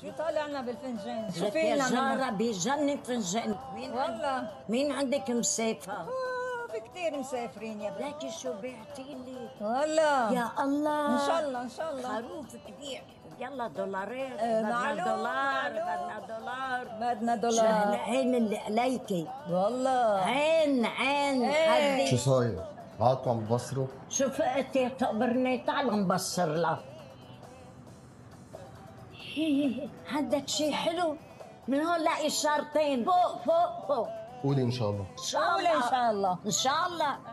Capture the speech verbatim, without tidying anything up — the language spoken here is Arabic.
شو طالعنا بالفنجان؟ لك شوفي يا لنا جارة منه. بيجنن فنجان. مين والله مين عندك مسافة؟ آه في كثير مسافرين يا بنت. لكن شو بعتي لي؟ والله يا الله، ان شاء الله ان شاء الله. خروف كبير. يلا دولارات. آه، بدنا معلوم، دولار، معلوم. بدنا دولار. بدنا شهلا دولار. عين اللي عليكي. والله عين عين إيه. شو هدي. صاير؟ قعدتوا عم تبصروا؟ شو فقتي تقبرني؟ تعال نبصر لها. هي، عندك شي حلو؟ من هون لاقي اشارتين فوق فوق فوق. قولي ان شاء الله. ان شاء قولي الله ان شاء الله. ان شاء الله.